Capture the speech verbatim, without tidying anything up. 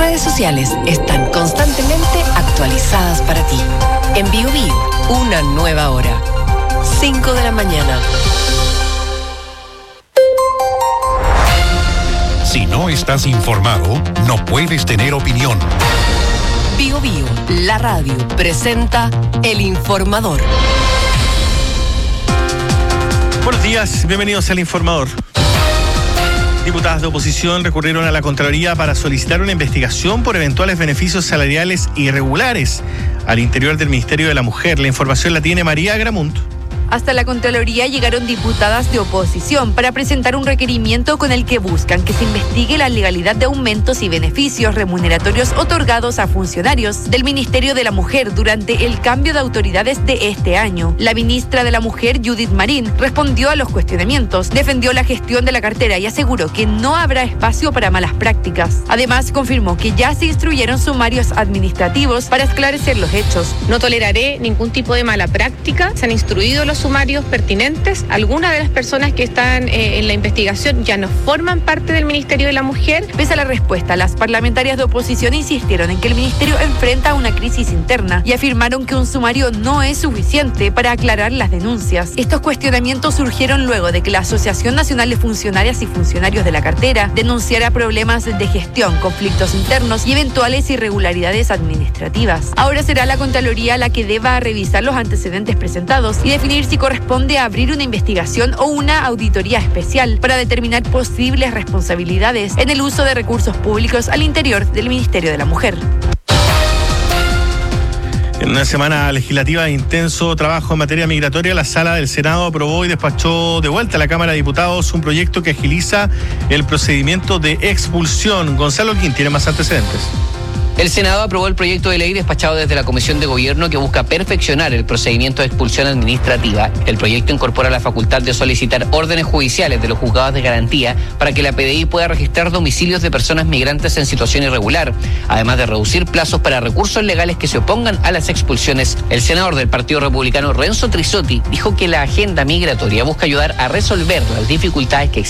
redes sociales están constantemente actualizadas para ti. En Biobío, una nueva hora. cinco de la mañana. Si no estás informado, no puedes tener opinión. Biobío, la radio, presenta El Informador. Buenos días, bienvenidos al Informador. Diputadas de oposición recurrieron a la Contraloría para solicitar una investigación por eventuales beneficios salariales irregulares al interior del Ministerio de la Mujer. La información la tiene María Gramunt. Hasta la Contraloría llegaron diputadas de oposición para presentar un requerimiento con el que buscan que se investigue la legalidad de aumentos y beneficios remuneratorios otorgados a funcionarios del Ministerio de la Mujer durante el cambio de autoridades de este año. La ministra de la Mujer, Judith Marín, respondió a los cuestionamientos, defendió la gestión de la cartera y aseguró que no habrá espacio para malas prácticas. Además, confirmó que ya se instruyeron sumarios administrativos para esclarecer los hechos. No toleraré ningún tipo de mala práctica. Se han instruido los sumarios pertinentes. Algunas de las personas que están eh, en la investigación ya no forman parte del Ministerio de la Mujer. Pese a la respuesta, las parlamentarias de oposición insistieron en que el ministerio enfrenta una crisis interna y afirmaron que un sumario no es suficiente para aclarar las denuncias. Estos cuestionamientos surgieron luego de que la Asociación Nacional de Funcionarias y Funcionarios de la Cartera denunciara problemas de gestión, conflictos internos y eventuales irregularidades administrativas. Ahora será la Contraloría la que deba revisar los antecedentes presentados y definir si corresponde abrir una investigación o una auditoría especial para determinar posibles responsabilidades en el uso de recursos públicos al interior del Ministerio de la Mujer. En una semana legislativa de intenso trabajo en materia migratoria, la Sala del Senado aprobó y despachó de vuelta a la Cámara de Diputados un proyecto que agiliza el procedimiento de expulsión. Gonzalo Quín tiene más antecedentes. El Senado aprobó el proyecto de ley despachado desde la Comisión de Gobierno que busca perfeccionar el procedimiento de expulsión administrativa. El proyecto incorpora la facultad de solicitar órdenes judiciales de los juzgados de garantía para que la P D I pueda registrar domicilios de personas migrantes en situación irregular, además de reducir plazos para recursos legales que se opongan a las expulsiones. El senador del Partido Republicano, Renzo Trisotti, dijo que la agenda migratoria busca ayudar a resolver las dificultades que existen